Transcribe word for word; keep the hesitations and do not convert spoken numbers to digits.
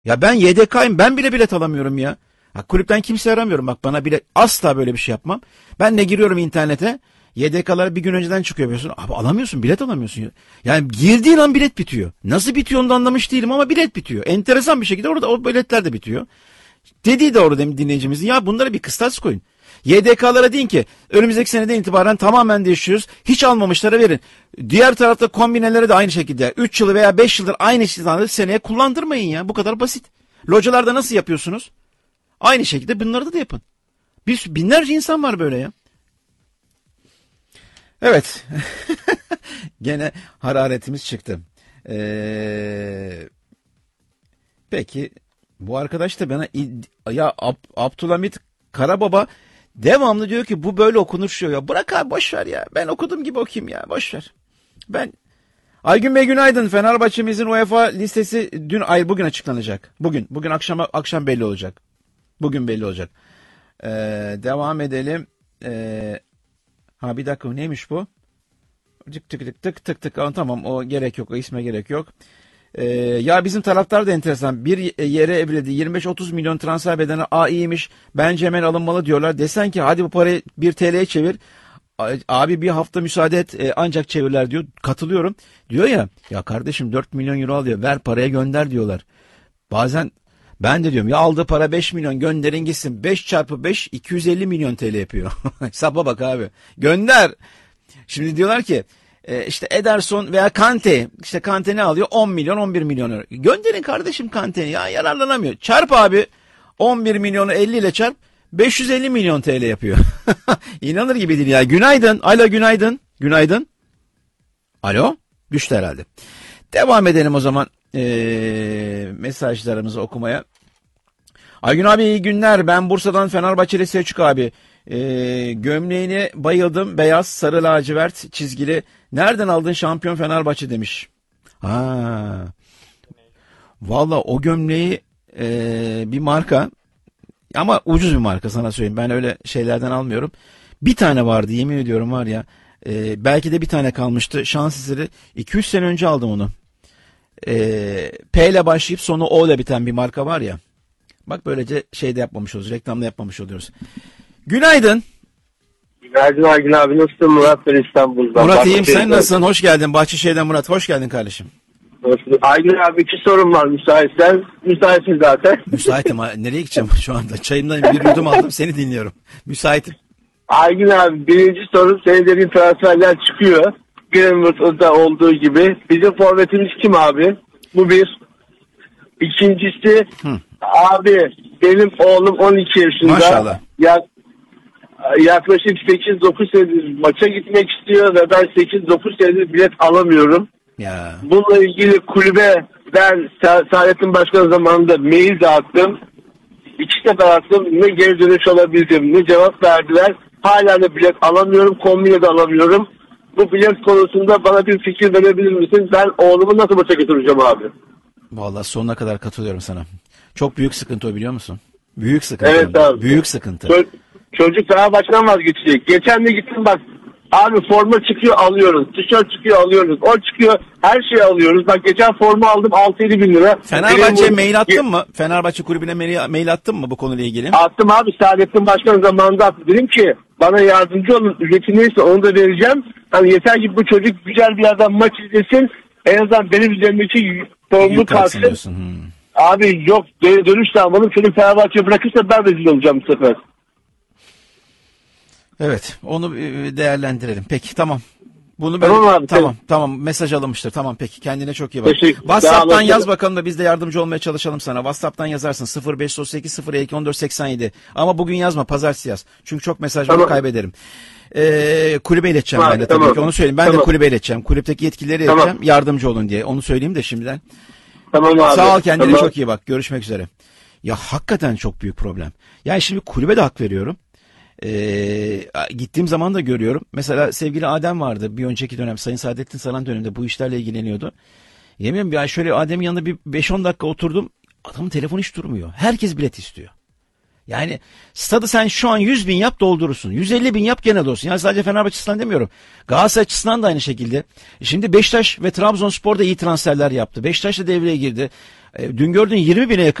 Ya ben Y D K'yim, ben bile bilet alamıyorum ya. Ha, kulüpten kimse aramıyorum, bak bana bile asla böyle bir şey yapmam. Ben de giriyorum internete, Y D K'lar bir gün önceden çıkıyor biliyorsun. Abi alamıyorsun, bilet alamıyorsun ya. Yani girdiğin an bilet bitiyor. Nasıl bitiyor onu da anlamış değilim ama bilet bitiyor. Enteresan bir şekilde orada o biletler de bitiyor. Dediği doğru demin dinleyicimizin, ya bunlara bir kıstas koyun. Y D K'lara deyin ki önümüzdeki seneden itibaren tamamen değişiyoruz. Hiç almamışlara verin. Diğer tarafta kombinelere de aynı şekilde üç yılı veya beş yıldır aynı standartı seneye kullandırmayın ya. Bu kadar basit. Localarda nasıl yapıyorsunuz? Aynı şekilde bunları da yapın. Bir, binlerce insan var böyle ya. Evet. Gene hararetimiz çıktı. Ee, peki bu arkadaş da bana ya Ab, Abdülhamit Karababa devamlı diyor ki bu böyle okunur diyor ya. Bırak abi, boş ver ya. Ben okuduğum gibi okuyayım ya. Boş ver. Ben Aygün Bey günaydın. Fenerbahçe'mizin UEFA listesi dün ay bugün açıklanacak. Bugün bugün akşama akşam belli olacak. Bugün belli olacak. Ee, devam edelim. Ee, ha bir dakika, neymiş bu? Tık tık tık tık tık tık. Aa, tamam, o gerek yok. O isme gerek yok. Ee, ya bizim taraftar da enteresan. Bir yere evrildi. yirmi beş otuz milyon transfer bedeni. Aa iyiymiş. Bence hemen alınmalı diyorlar. Desen ki hadi bu parayı bir T L'ye çevir. Abi bir hafta müsaade et e, ancak çevirler diyor. Katılıyorum. Diyor ya ya kardeşim dört milyon euro alıyor. Ver paraya gönder diyorlar. Bazen ben de diyorum ya aldığı para beş milyon, gönderin gitsin. beş çarpı beş iki yüz elli milyon T L yapıyor. Hesaba bak abi. Gönder. Şimdi diyorlar ki e, işte Ederson veya Kante, işte Kante ne alıyor? on milyon on bir milyon euro. Gönderin kardeşim Kante'ni ya, yararlanamıyor. Çarp abi, on bir milyonu elli ile çarp, beş yüz elli milyon T L yapıyor. İnanır gibi değil ya. Günaydın. Alo günaydın. Günaydın. Alo. Düştü herhalde. Devam edelim o zaman ee, mesajlarımızı okumaya. Aygün abi iyi günler. Ben Bursa'dan Fenerbahçeli Selçuk abi. Ee, gömleğine bayıldım. Beyaz, sarı lacivert çizgili. Nereden aldın şampiyon Fenerbahçe demiş. Ha. Valla o gömleği ee, bir marka, ama ucuz bir marka, sana söyleyeyim. Ben öyle şeylerden almıyorum. Bir tane vardı, yemin ediyorum var ya. E, belki de bir tane kalmıştı. Şans eseri iki üç sene önce aldım onu. E, P ile başlayıp sonu O ile biten bir marka var ya. Bak böylece şeyde yapmamış oluyoruz. Reklamda yapmamış oluyoruz. Günaydın. Günaydın Aygün abi. Nasılsın? Murat ben İstanbul'dan. Murat iyiyim, sen nasılsın? Hoş geldin. Bahçeşehir'den Murat. Hoş geldin kardeşim. Aygün abi iki sorum var müsaitsen. Müsaitsin zaten. Müsaitim. Nereye gideceğim şu anda? Çayımdan bir yudum aldım, seni dinliyorum. Müsaitim. Aygün abi birinci sorum, senin dediğin transferler çıkıyor. Greenwood'da olduğu gibi. Bizim forvetimiz kim abi? Bu bir. İkincisi Hı. abi benim oğlum on iki yaşında. Maşallah. Ya, yaklaşık sekiz dokuz senedir maça gitmek istiyor ve ben sekiz dokuz senedir bilet alamıyorum. Ya. Bununla ilgili kulübe ben Saadettin Başkan zamanında mail dağıttım. İki sefer attım. Ne geri dönüş alabildim, ne cevap verdiler. Hala da bilet alamıyorum. Kombine de alamıyorum. Bu bilet konusunda bana bir fikir verebilir misin? Ben oğlumu nasıl maça götüreceğim abi? Vallahi sonuna kadar katılıyorum sana. Çok büyük sıkıntı o, biliyor musun? Büyük sıkıntı. Evet abi. Büyük sıkıntı. Ço- çocuk Fenerbahçe'den vazgeçecek. Geçen de gittim bak. Abi forma çıkıyor alıyoruz. Tişört çıkıyor alıyoruz. O çıkıyor, her şeyi alıyoruz. Bak geçen forma aldım altı yedi bin lira. Fenerbahçe'ye mail attın mı? Fenerbahçe kulübüne mail, mail attın mı bu konuyla ilgili? Attım abi. Saadettin Başkan zamanında attım. Dedim ki bana yardımcı olun. Ücreti neyse onu da vereceğim. Hani yeter ki bu çocuk güzel bir yerden maç izlesin. En azından benim üzerimdeki sorumluluk kalksın. Hmm. Abi yok, dönüş de almadım. Çocuk Fenerbahçe bırakırsa ben rezil olacağım bu sefer. Evet, onu değerlendirelim. Peki, tamam. Bunu ben, tamam abi. Tamam, tamam. Mesaj alınmıştır. Tamam, peki. Kendine çok iyi bak. Teşekkür. WhatsApp'tan yaz bakalım da biz de yardımcı olmaya çalışalım sana. WhatsApp'tan yazarsın sıfır beş otuz sekiz sıfır iki on dört seksen yedi. Ama bugün yazma, pazartesi yaz. Çünkü çok mesaj var, tamam. kaybederim. Ee, kulübe ileteceğim tamam, ben de tabii tamam. ki. Onu söyleyeyim. Ben tamam. de kulübe ileteceğim. Kulüpteki yetkilileri tamam. ileteceğim. Yardımcı olun diye. Onu söyleyeyim de şimdiden. Tamam abi. Sağ ol, kendine tamam. çok iyi bak. Görüşmek üzere. Ya hakikaten çok büyük problem. Yani şimdi kulübe de hak veriyorum. Ee, gittiğim zaman da görüyorum. Mesela sevgili Adem vardı bir önceki dönem, Sayın Saadettin Saran döneminde bu işlerle ilgileniyordu. Yemin ederim ya, şöyle Adem'in yanında bir beş on dakika oturdum. Adamın telefonu hiç durmuyor. Herkes bilet istiyor. Yani stadı sen şu an yüz bin yap doldurursun. yüz elli bin yap gene dolsun. Yani sadece Fenerbahçe açısından demiyorum. Galatasaray açısından da aynı şekilde. Şimdi Beşiktaş ve Trabzonspor da iyi transferler yaptı. Beşiktaş da devreye girdi. E, dün gördün yirmi bine yakın